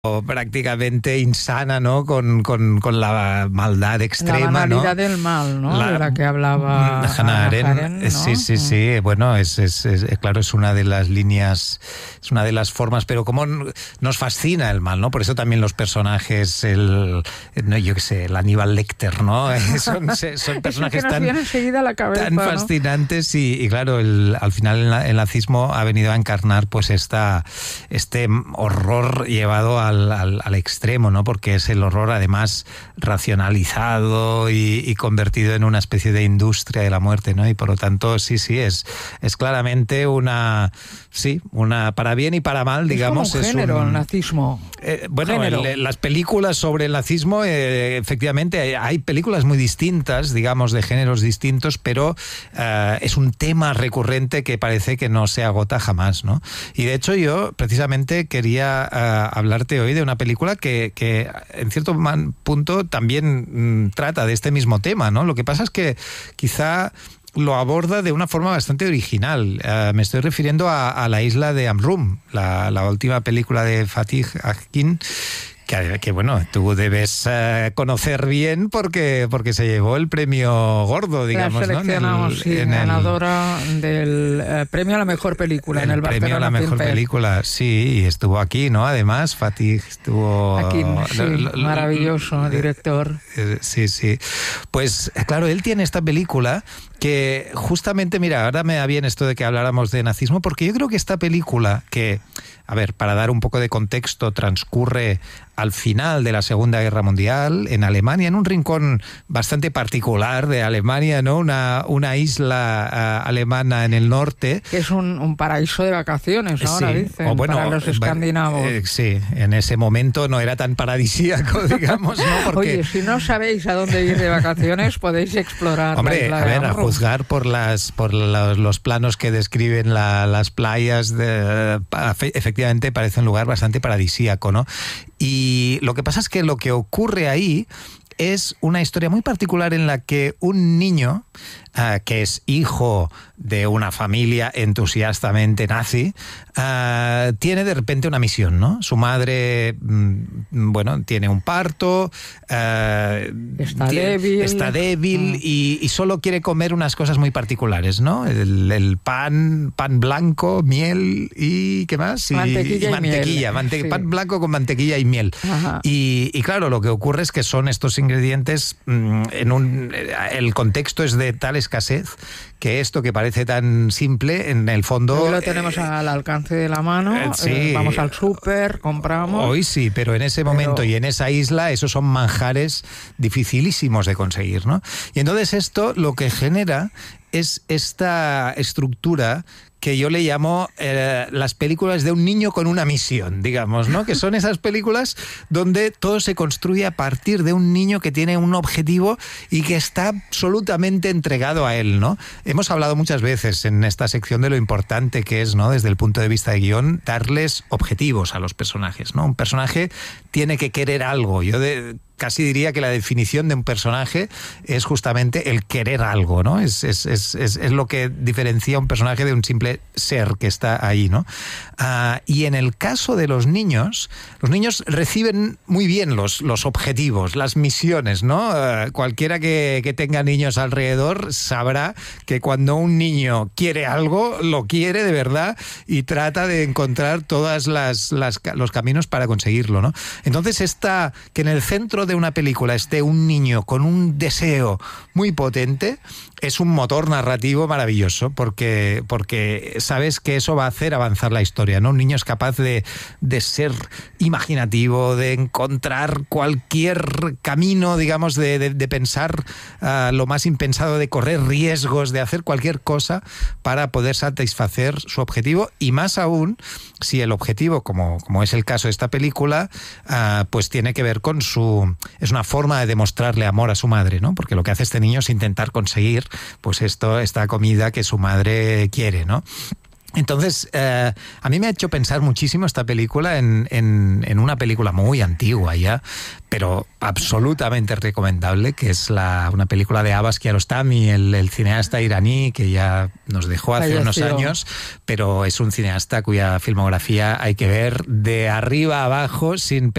prácticamente insana, ¿no? Con la maldad extrema, la banalidad, ¿no? del mal, ¿no? De la que hablaba Hannah Arendt, ¿no? Sí. Bueno, claro, es una de las líneas, es una de las formas, pero cómo nos fascina el mal, ¿no? Por eso también los personajes, yo qué sé, el Aníbal Lecter, ¿no? Son personajes tan fascinantes y claro, al final el nazismo ha venido a encarnar pues este horror llevado al extremo, ¿no? Porque es el horror además racionalizado y convertido en una especie de industria de la muerte, ¿no? Y por lo tanto, sí, es claramente una para bien y para mal, digamos. Es como un género, el nazismo. Las películas sobre el nazismo, efectivamente, hay películas muy distintas, digamos, de géneros distintos, pero es un tema recurrente que parece que no se agota jamás, ¿no? Y de hecho yo precisamente quería hablarte hoy de una película que en cierto punto también trata de este mismo tema, ¿no? Lo que pasa es que quizá lo aborda de una forma bastante original. Me estoy refiriendo a La isla de Amrum, la última película de Fatih Akin, que bueno, tú debes conocer bien porque se llevó el premio gordo, digamos, la seleccionamos, ¿no? Ganadora del premio a la mejor película en el Barcelona premio a la mejor película, sí, y estuvo aquí, ¿no? Además, Fatih estuvo aquí, maravilloso director. Sí. Pues claro, él tiene esta película que justamente, mira, ahora me da bien esto de que habláramos de nazismo, porque yo creo que esta película que, a ver, para dar un poco de contexto, transcurre al final de la Segunda Guerra Mundial, en Alemania, en un rincón bastante particular de Alemania, ¿no? Una isla alemana en el norte. Que es un paraíso de vacaciones, ahora dicen, para los escandinavos. Sí, en ese momento no era tan paradisíaco, digamos, ¿no? Porque... Oye, si no sabéis a dónde ir de vacaciones, podéis explorar. Hombre, la isla de a juzgar por los planos que describen las playas, efectivamente parece un lugar bastante paradisíaco, ¿no? Y lo que pasa es que lo que ocurre ahí es una historia muy particular en la que un niño, que es hijo de una familia entusiastamente nazi, tiene de repente una misión, ¿no? Su madre, tiene un parto, está débil y solo quiere comer unas cosas muy particulares, ¿no? El pan blanco, miel y ¿qué más? Mantequilla. Pan blanco con mantequilla y miel. Y claro, lo que ocurre es que son estos ingredientes, el contexto es de tal escasez que esto que parece tan simple, en el fondo... Hoy lo tenemos al alcance de la mano, vamos al súper, compramos... Hoy sí, pero en ese momento y en esa isla, esos son manjares dificilísimos de conseguir, ¿no? Y entonces esto lo que genera es esta estructura que yo le llamo las películas de un niño con una misión, digamos, ¿no? Que son esas películas donde todo se construye a partir de un niño que tiene un objetivo y que está absolutamente entregado a él, ¿no? Hemos hablado muchas veces en esta sección de lo importante que es, ¿no? Desde el punto de vista de guión, darles objetivos a los personajes, ¿no? Un personaje tiene que querer algo. Casi diría que la definición de un personaje es justamente el querer algo, ¿no? Es lo que diferencia a un personaje de un simple ser que está ahí, ¿no? Y en el caso de los niños reciben muy bien los objetivos, las misiones, ¿no? Cualquiera que tenga niños alrededor sabrá que cuando un niño quiere algo, lo quiere de verdad y trata de encontrar todos los caminos para conseguirlo, ¿no? Entonces que en el centro de una película esté un niño con un deseo muy potente es un motor narrativo maravilloso porque sabes que eso va a hacer avanzar la historia, ¿no? Un niño es capaz de ser imaginativo, de encontrar cualquier camino, digamos, de pensar lo más impensado, de correr riesgos, de hacer cualquier cosa para poder satisfacer su objetivo, y más aún si el objetivo, como es el caso de esta película, pues tiene que ver con es una forma de demostrarle amor a su madre, ¿no? Porque lo que hace este niño es intentar conseguir pues esta comida que su madre quiere, ¿no? Entonces, a mí me ha hecho pensar muchísimo esta película en una película muy antigua ya, pero absolutamente recomendable, que es una película de Abbas Kiarostami, el cineasta iraní que ya nos dejó hace unos años, pero es un cineasta cuya filmografía hay que ver de arriba a abajo sin